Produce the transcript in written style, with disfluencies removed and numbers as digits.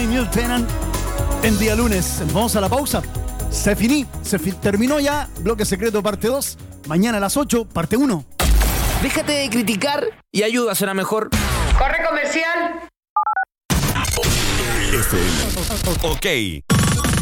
Neil Tennant en día lunes. Vamos a la pausa. Terminó ya Bloque Secreto parte 2. Mañana a las 8, parte 1. Déjate de criticar y ayuda a ser mejor. ¡Corre comercial! FM. Ok.